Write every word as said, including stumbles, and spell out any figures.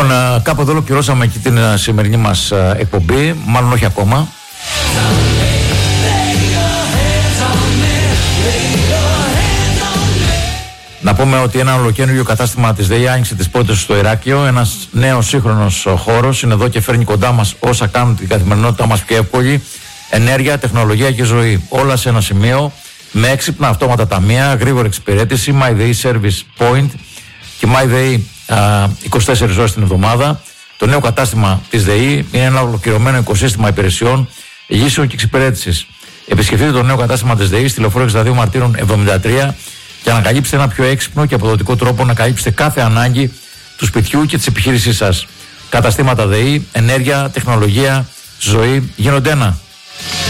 Λοιπόν, κάπου εδώ ολοκληρώσαμε και την σημερινή μας εκπομπή, μάλλον όχι ακόμα. Να πούμε ότι ένα ολοκαίνουργιο κατάστημα της ΔΕΗ άνοιξε τις πόρτες στο Ηράκλειο. Ένας νέος σύγχρονος χώρος είναι εδώ και φέρνει κοντά μας όσα κάνουν την καθημερινότητά μας πιο εύκολη. Ενέργεια, τεχνολογία και ζωή. Όλα σε ένα σημείο. Με έξυπνα αυτόματα ταμεία, γρήγορη εξυπηρέτηση, MyDay Service Point και MyDay είκοσι τέσσερις ώρες την εβδομάδα. Το νέο κατάστημα της ΔΕΗ είναι ένα ολοκληρωμένο οικοσύστημα υπηρεσιών, υγείσεων και εξυπηρέτησης. Επισκεφτείτε το νέο κατάστημα της ΔΕΗ στη Λεωφόρο εξήντα δύο Μαρτύρων εβδομήντα τρία και ανακαλύψτε ένα πιο έξυπνο και αποδοτικό τρόπο να καλύψετε κάθε ανάγκη του σπιτιού και της επιχείρησής σας. Καταστήματα ΔΕΗ, ενέργεια, τεχνολογία, ζωή γίνονται ένα.